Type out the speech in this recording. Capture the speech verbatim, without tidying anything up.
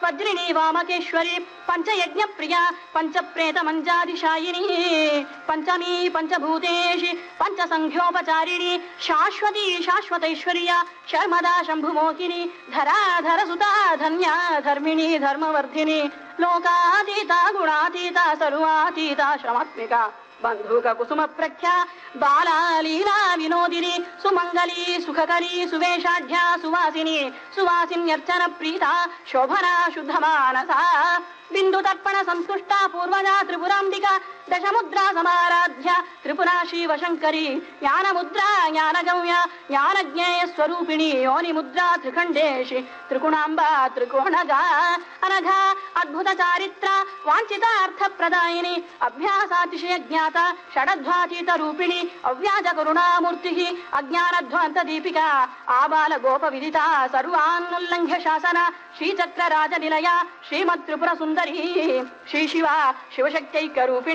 वज्रिणी वामकेश्वरी पंचयज्ञ प्रिया पंचप्रेत मंजादिशायिनी पंचमी पंचभूतेषु पंचसंख्योपचारिणी शाश्वती शाश्वतैश्वर्या शर्मदा शंभुमोहिनी धराधर सुता धन्या धर्मिणी धर्मवर्धिनी लोकातीता गुणातीता सर्वातीता श्रमात्मिका बंधुक कुसुम प्रख्या बाला लीला विनोदिनी सुमंगली सुखकरी सुवेशाढ्या सुवासिनी सुवासिन्यर्चन प्रीता शोभना शुद्धमानसा बिंदु तर्पण संतुष्टा पूर्वजा त्रिपुरांबिका दशमुद्रा समाराध्या त्रिपुरा शिवशंकरी ज्ञान मुद्रा ज्ञानगम्या ज्ञानज्ञेय स्वरूपिणी योनि मुद्रा त्रिखंडेशि त्रिगुणांबा त्रिकोणगा अनघा अद्भुत चारित्रा वांछितार्थ प्रदायिनी अभ्यासातिशय ज्ञाता षडध्वातीत रूपिणी अव्याज करुणामूर्तिः अज्ञानध्वांत दीपिका आबाल गोप विदिता सर्वान्नुल्लंघ्य शासना श्रीचक्र राजनिलया श्रीमत् त्रिपुर सुंदरी श्री शिवा शिवशक्त्यैक रूपिणी